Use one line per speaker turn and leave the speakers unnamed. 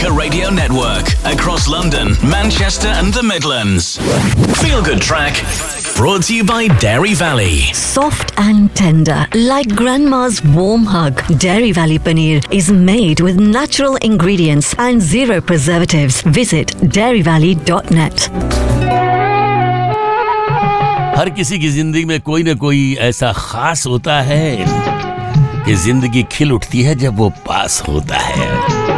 America Radio Network across London, Manchester and the Midlands. Feel Good Track brought to you by Dairy Valley.
Soft and tender, like grandma's warm hug. Dairy Valley paneer is made with natural ingredients and zero preservatives. Visit dairyvalley.net.
हर किसी की जिंदगी में कोई ना कोई ऐसा खास होता है कि जिंदगी खिल उठती है जब वो पास होता है।